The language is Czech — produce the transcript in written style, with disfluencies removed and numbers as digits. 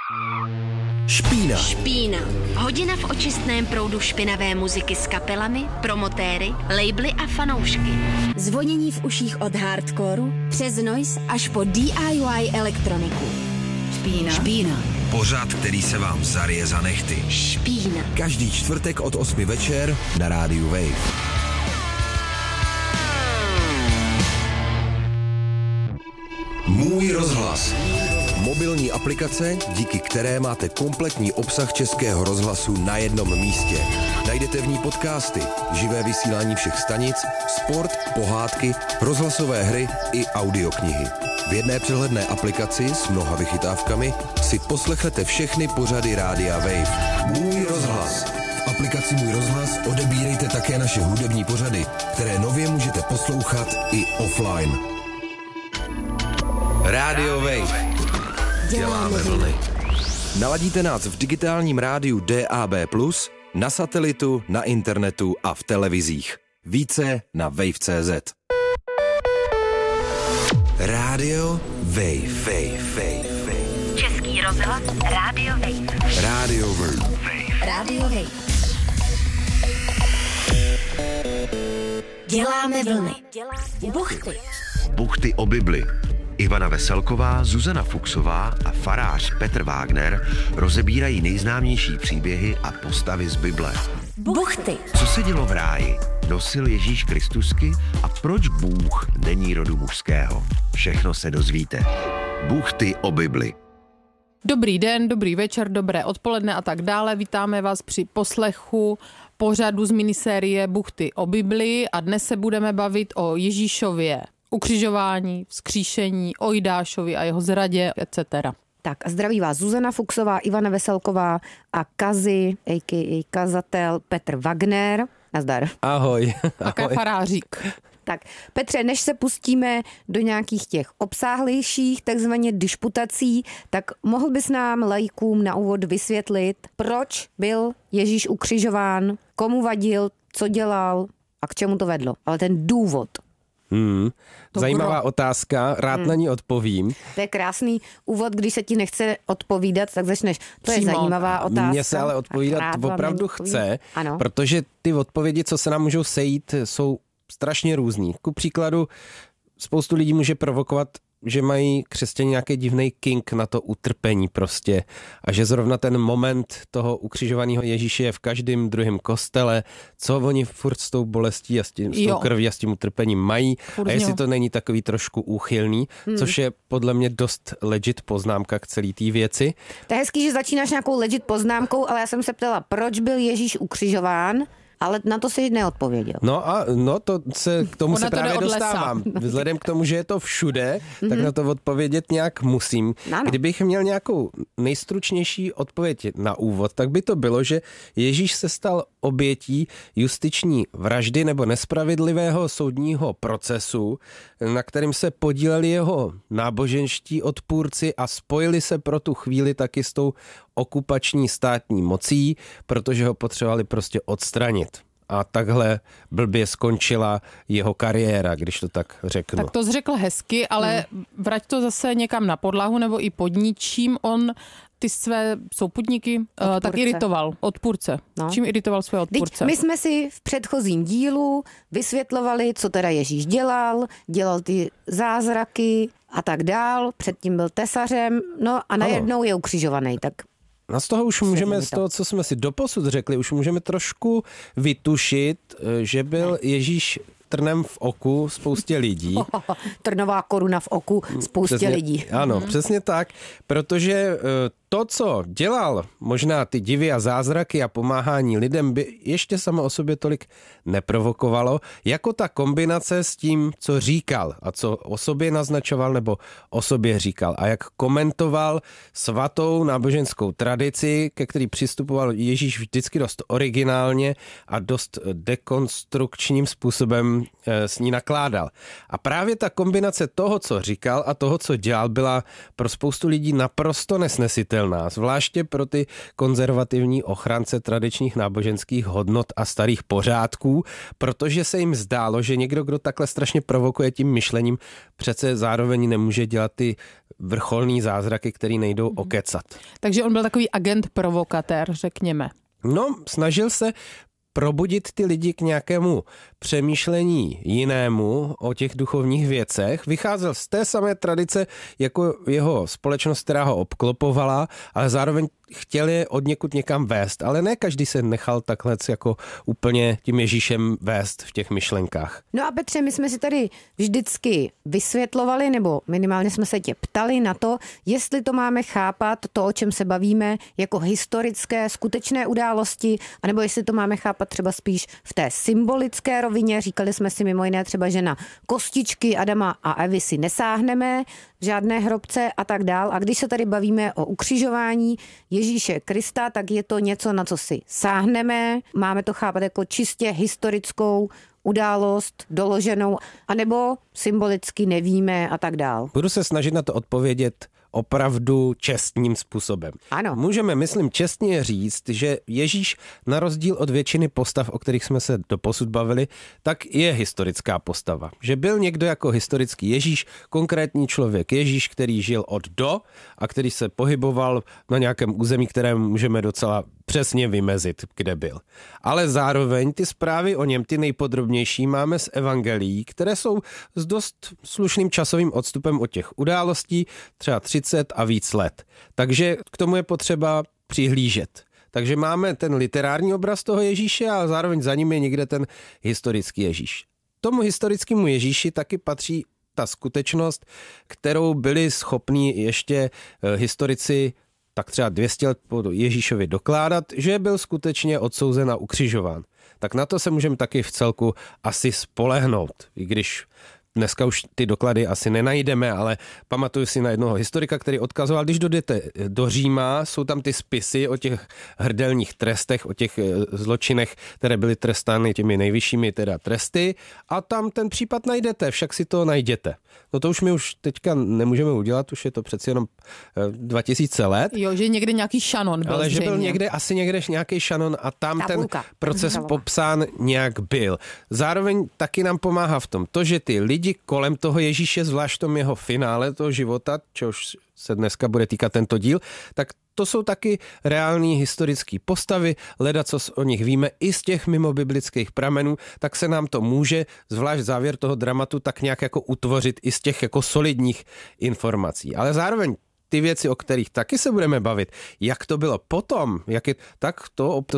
Špína. Špína. Hodina v očistném proudu špinavé muziky s kapelami, promotéry, labely a fanoušky. Zvonění v uších od hardcoreu přes noise až po DIY elektroniku. Špína. Špína. Pořad, který se vám zaryje za nehty. Špína. Každý čtvrtek od 8 večer na rádiu Wave. Můj rozhlas. Mobilní aplikace, díky které máte kompletní obsah Českého rozhlasu na jednom místě. Najdete v ní podcasty, živé vysílání všech stanic, sport, pohádky, rozhlasové hry i audioknihy. V jedné přehledné aplikaci s mnoha vychytávkami si poslechnete všechny pořady rádia Wave. Můj rozhlas. V aplikaci Můj rozhlas odebírejte také naše hudební pořady, které nově můžete poslouchat i offline. Rádio Wave. Děláme vlny. Naladíte nás v digitálním rádiu DAB+, na satelitu, na internetu a v televizích. Více na wave.cz. Rádio Wave. Český rozhlas Rádio Wave. Rádio Wave. Rádio Wave. Děláme vlny. Buchty. Buchty o Bibli. Ivana Veselková, Zuzana Fuchsová a farář Petr Wagner rozebírají nejznámější příběhy a postavy z Bible. Buchty. Co se dělo v ráji? Nosil Ježíš Kristusky a proč Bůh není rodu mužského? Všechno se dozvíte. Buchty o Bibli. Dobrý den, dobrý večer, dobré odpoledne a tak dále. Vítáme vás při poslechu pořadu z minisérie Buchty o Bibli a dnes se budeme bavit o Ježíšově ukřižování, vzkříšení, o Jidášovi a jeho zradě, etc. Tak a zdraví vás Zuzana Fuchsová, Ivana Veselková a Kazi, a.k.a. kazatel Petr Wagner. Nazdar. Ahoj. Také farářík. Tak Petře, než se pustíme do nějakých těch obsáhlejších takzvaně disputací, tak mohl bys nám laikům na úvod vysvětlit, proč byl Ježíš ukřižován, komu vadil, co dělal a k čemu to vedlo. Ale ten důvod. Zajímavá otázka, rád na ní odpovím. To je krásný úvod, když se ti nechce odpovídat, tak začneš. To je zajímavá otázka. Mně se ale odpovídat opravdu chce, ano. Protože ty odpovědi, co se nám můžou sejít, jsou strašně různý. Ku příkladu, spoustu lidí může provokovat, že mají křesťané nějaký divnej kink na to utrpení prostě a že zrovna ten moment toho ukřižovaného Ježíše je v každém druhém kostele, co oni furt s tou bolestí a s tou krví a s tím utrpením mají a jestli to není takový trošku úchylný, což je podle mě dost legit poznámka k celé té věci. To je hezký, že začínáš nějakou legit poznámkou, ale já jsem se ptala, proč byl Ježíš ukřižován? Ale na to si neodpověděl. K tomu se právě dostávám. Vzhledem k tomu, že je to všude, tak na to odpovědět nějak musím. Ano. Kdybych měl nějakou nejstručnější odpověď na úvod, tak by to bylo, že Ježíš se stal obětí justiční vraždy nebo nespravedlivého soudního procesu, na kterým se podíleli jeho náboženští odpůrci a spojili se pro tu chvíli taky s tou okupační státní mocí, protože ho potřebovali prostě odstranit. A takhle blbě skončila jeho kariéra, když to tak řeknu. Tak to jsi řekl hezky, ale vrať to zase někam na podlahu nebo i pod ničím. On ty své souputníky tak iritoval. Odpůrce. No. Čím iritoval své odpůrce? My jsme si v předchozím dílu vysvětlovali, co teda Ježíš dělal ty zázraky a tak dál. Předtím byl tesařem, no a najednou je ukřižovaný, tak... No z toho už můžeme, z toho, co jsme si doposud řekli, už můžeme trošku vytušit, že byl Ježíš trnem v oku spoustě lidí. Trnová koruna v oku spoustě lidí. Ano, přesně tak, protože to, co dělal, možná ty divy a zázraky a pomáhání lidem, by ještě samo o sobě tolik neprovokovalo, jako ta kombinace s tím, co říkal a co o sobě naznačoval nebo o sobě říkal a jak komentoval svatou náboženskou tradici, ke který přistupoval Ježíš vždycky dost originálně a dost dekonstrukčním způsobem s ní nakládal. A právě ta kombinace toho, co říkal a toho, co dělal, byla pro spoustu lidí naprosto nesnesitelná. silná, zvláště pro ty konzervativní ochránce tradičních náboženských hodnot a starých pořádků, protože se jim zdálo, že někdo, kdo takhle strašně provokuje tím myšlením, přece zároveň nemůže dělat ty vrcholný zázraky, který nejdou okecat. Takže on byl takový agent provokatér, řekněme. No, snažil se probudit ty lidi k nějakému přemýšlení jinému o těch duchovních věcech. Vycházel z té samé tradice jako jeho společnost, která ho obklopovala, ale zároveň chtěl je odněkud někam vést. Ale ne každý se nechal takhle jako úplně tím Ježíšem vést v těch myšlenkách. No a Petře, my jsme si tady vždycky vysvětlovali, nebo minimálně jsme se tě ptali na to, jestli to máme chápat, to, o čem se bavíme, jako historické, skutečné události, anebo jestli to máme chápat třeba spíš v té symbolické rovině. Říkali jsme si mimo jiné třeba, že na kostičky Adama a Evy si nesáhneme, v žádné hrobce a tak dál. A když se tady bavíme o ukřižování Ježíše Krista, tak je to něco, na co si sáhneme. Máme to chápat jako čistě historickou událost doloženou, anebo symbolicky nevíme a tak dál. Budu se snažit na to odpovědět opravdu čestným způsobem. Ano. Můžeme, myslím, čestně říct, že Ježíš, na rozdíl od většiny postav, o kterých jsme se doposud bavili, tak je historická postava. Že byl někdo jako historický Ježíš, konkrétní člověk Ježíš, který žil od do a který se pohyboval na nějakém území, které můžeme docela přesně vymezit, kde byl. Ale zároveň ty zprávy o něm, ty nejpodrobnější, máme z evangelií, které jsou s dost slušným časovým odstupem od těch událostí, třeba 30 a víc let. Takže k tomu je potřeba přihlížet. Takže máme ten literární obraz toho Ježíše a zároveň za ním je někde ten historický Ježíš. Tomu historickému Ježíši taky patří ta skutečnost, kterou byli schopní ještě historici tak třeba 200 let po Ježíšovi dokládat, že byl skutečně odsouzen a ukřižován. Tak na to se můžeme taky v celku asi spolehnout, i když dneska už ty doklady asi nenajdeme, ale pamatuju si na jednoho historika, který odkazoval, když dojdete do Říma, jsou tam ty spisy o těch hrdelních trestech, o těch zločinech, které byly trestány těmi nejvyššími teda tresty a tam ten případ najdete, však si to najděte. No to už my už teďka nemůžeme udělat, už je to přeci jenom 2000 let. Jo, že někde nějaký šanon byl ale zřejmě. Že byl někde nějaký šanon a tam Tabulka. ten proces popsán nějak byl. Zároveň taky nám pomáhá v tom to, že ty lidi kolem toho Ježíše, zvlášť v tom jeho finále toho života, čehož se dneska bude týkat tento díl, tak to jsou taky reální historické postavy, ledacos o nich víme i z těch mimobiblických pramenů, tak se nám to může, zvlášť závěr toho dramatu, tak nějak jako utvořit i z těch jako solidních informací. Ale zároveň ty věci, o kterých taky se budeme bavit, jak to bylo potom, tak to